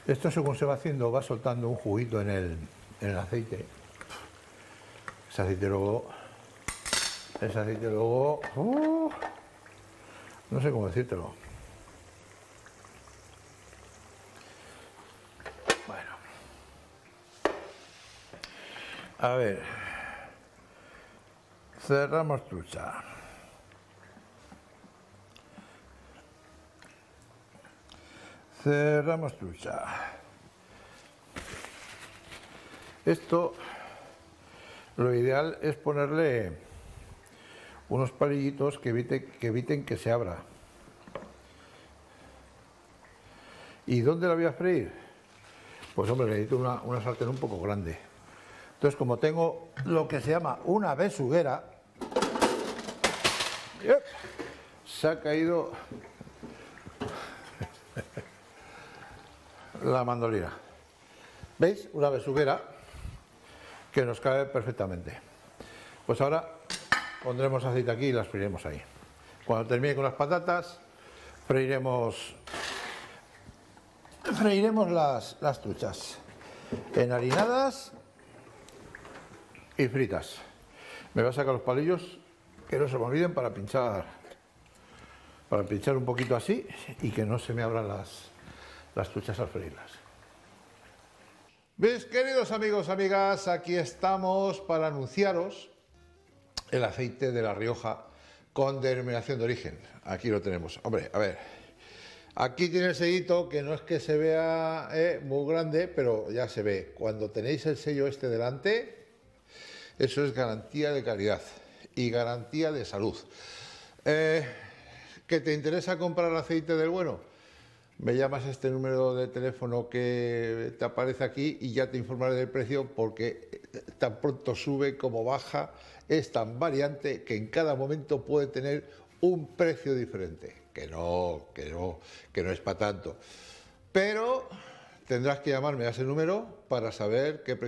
Esto, según se va haciendo, va soltando un juguito en el aceite. Ese aceite luego no sé cómo decírtelo. Bueno, a ver, cerramos trucha. Cerramos trucha. Esto, lo ideal es ponerle unos palillitos que eviten que se abra. ¿Y dónde la voy a freír? Pues hombre, necesito una sartén un poco grande. Entonces, como tengo lo que se llama una besuguera, se ha caído la mandolina. ¿Veis? Una besuguera que nos cabe perfectamente. Pues ahora pondremos aceite aquí y las freiremos ahí. Cuando termine con las patatas, freiremos las truchas enharinadas y fritas. Me voy a sacar los palillos, que no se me olviden, para pinchar un poquito así y que no se me abran las truchas al freírlas. ¿Ves, queridos amigos, amigas? Aquí estamos para anunciaros el aceite de La Rioja con denominación de origen. Aquí lo tenemos. Hombre, a ver, aquí tiene el sellito, que no es que se vea muy grande, pero ya se ve. Cuando tenéis el sello este delante, eso es garantía de calidad y garantía de salud. ¿Que te interesa comprar aceite del bueno? Me llamas a este número de teléfono que te aparece aquí y ya te informaré del precio, porque tan pronto sube como baja, es tan variante que en cada momento puede tener un precio diferente. Que no es para tanto. Pero tendrás que llamarme a ese número para saber qué precio